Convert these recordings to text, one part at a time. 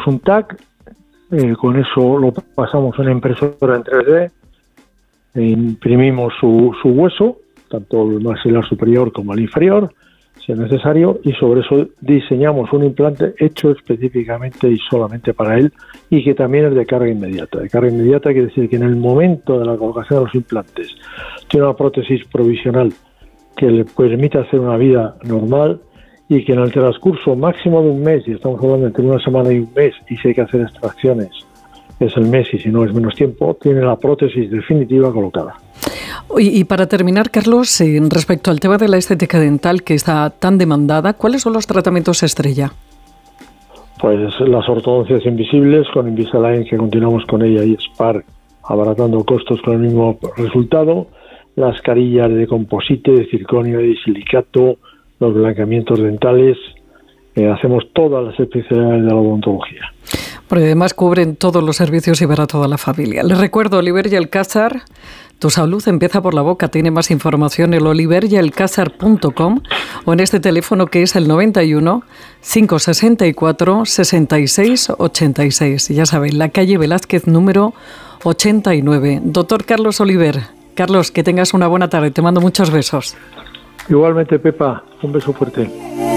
hacemos un TAC, con eso lo pasamos a una impresora en 3D, imprimimos su hueso, tanto el maxilar superior como el inferior, si es necesario, y sobre eso diseñamos un implante hecho específicamente y solamente para él, y que también es de carga inmediata. De carga inmediata quiere decir que en el momento de la colocación de los implantes tiene una prótesis provisional que le permite hacer una vida normal, y que en el transcurso máximo de un mes, y estamos hablando entre una semana y un mes, y si hay que hacer extracciones es el mes y si no es menos tiempo, tiene la prótesis definitiva colocada. Y para terminar, Carlos, respecto al tema de la estética dental que está tan demandada, ¿cuáles son los tratamientos estrella? Pues las ortodoncias invisibles con Invisalign, que continuamos con ella, y Spark, abaratando costos con el mismo resultado, las carillas de composite, de circonio y de silicato, los blanqueamientos dentales, hacemos todas las especialidades de la odontología. Porque además cubren todos los servicios y para toda la familia. Les recuerdo, Oliver y Alcázar, tu salud empieza por la boca. Tiene más información en oliveryalcázar.com o en este teléfono que es el 91 564 66 86. Ya saben, la calle Velázquez número 89. Doctor Carlos Oliver. Carlos, que tengas una buena tarde. Te mando muchos besos. Igualmente, Pepa, un beso fuerte.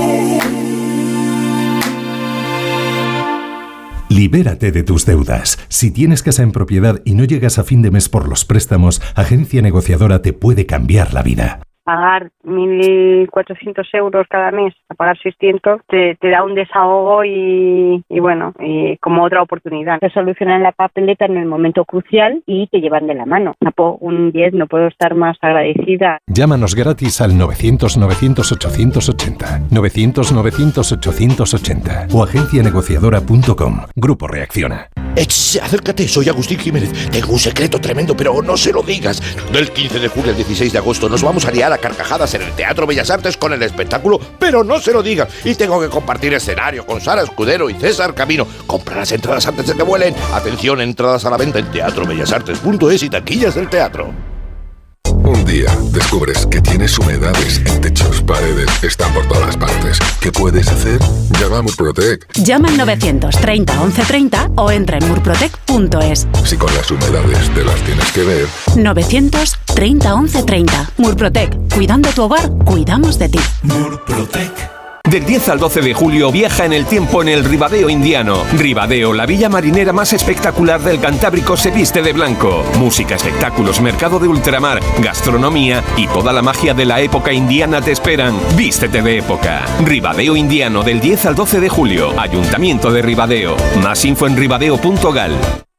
Libérate de tus deudas. Si tienes casa en propiedad y no llegas a fin de mes por los préstamos, Agencia Negociadora te puede cambiar la vida. Pagar 1.400 euros cada mes, a pagar 600, te da un desahogo y como otra oportunidad. Te solucionan la papeleta en el momento crucial y te llevan de la mano. Un 10, no puedo estar más agradecida. Llámanos gratis al 900-900-880, 900-900-880 o agencianegociadora.com. Grupo Reacciona. Acércate, soy Agustín Jiménez. Tengo un secreto tremendo, pero no se lo digas. Del 15 de julio al 16 de agosto nos vamos a liar a carcajadas en el Teatro Bellas Artes con el espectáculo Pero no se lo digas. Y tengo que compartir escenario con Sara Escudero y César Camino. Compra las entradas antes de que vuelen. Atención, entradas a la venta en teatrobellasartes.es y taquillas del teatro. Un día descubres que tienes humedades en techos, paredes, están por todas partes. ¿Qué puedes hacer? Llama a Murprotec. Llama al 930 1130 o entra en murprotec.es. Si con las humedades te las tienes que ver. 930 1130. Murprotec. Cuidando tu hogar, cuidamos de ti. Murprotec. Del 10 al 12 de julio viaja en el tiempo en el Ribadeo indiano. Ribadeo, la villa marinera más espectacular del Cantábrico, se viste de blanco. Música, espectáculos, mercado de ultramar, gastronomía y toda la magia de la época indiana te esperan. Vístete de época. Ribadeo indiano, del 10 al 12 de julio. Ayuntamiento de Ribadeo. Más info en ribadeo.gal.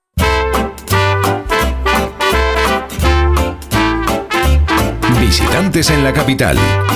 Visitantes en la capital.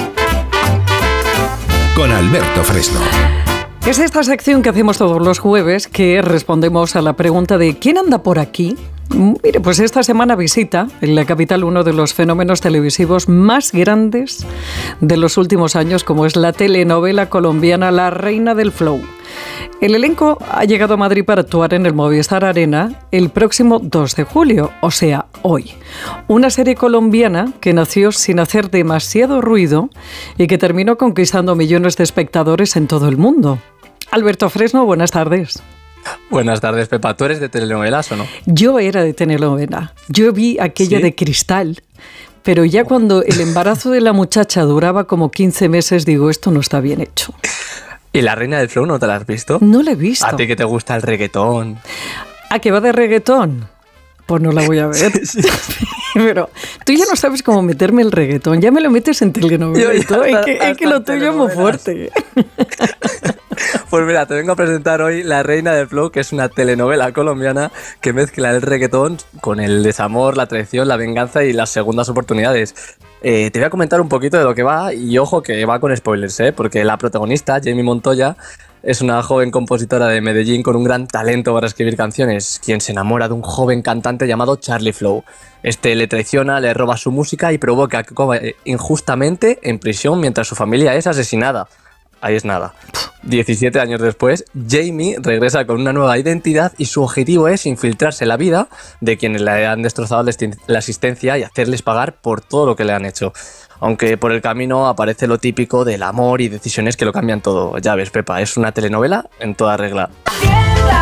Con Alberto Fresno. Es esta sección que hacemos todos los jueves, que respondemos a la pregunta de ¿quién anda por aquí? Mire, pues esta semana visita en la capital uno de los fenómenos televisivos más grandes de los últimos años, como es la telenovela colombiana La Reina del Flow. El elenco ha llegado a Madrid para actuar en el Movistar Arena el próximo 2 de julio, o sea, hoy. Una serie colombiana que nació sin hacer demasiado ruido y que terminó conquistando millones de espectadores en todo el mundo. Alberto Fresno, buenas tardes. Buenas tardes, Pepa. ¿Tú eres de telenovelas o no? Yo era de telenovela. Yo vi aquella de Cristal, pero ya cuando el embarazo de la muchacha duraba como 15 meses, digo, esto no está bien hecho. ¿Y La Reina del Flow no te la has visto? No la he visto. ¿A ti que te gusta el reggaetón? ¿A qué va de reggaetón? Pues no la voy a ver. Sí. Pero tú ya no sabes cómo meterme el reggaetón. Ya me lo metes en telenovela y todo. Es que lo tuyo es muy fuerte. Pues mira, te vengo a presentar hoy La Reina del Flow, que es una telenovela colombiana que mezcla el reggaetón con el desamor, la traición, la venganza y las segundas oportunidades. Te voy a comentar un poquito de lo que va y ojo que va con spoilers, porque la protagonista, Jamie Montoya, es una joven compositora de Medellín con un gran talento para escribir canciones, quien se enamora de un joven cantante llamado Charlie Flow. Este le traiciona, le roba su música y provoca que acabe injustamente en prisión mientras su familia es asesinada. Ahí es nada. 17 años después, Jamie regresa con una nueva identidad y su objetivo es infiltrarse en la vida de quienes le han destrozado la existencia y hacerles pagar por todo lo que le han hecho. Aunque por el camino aparece lo típico del amor y decisiones que lo cambian todo. Ya ves, Pepa, es una telenovela en toda regla.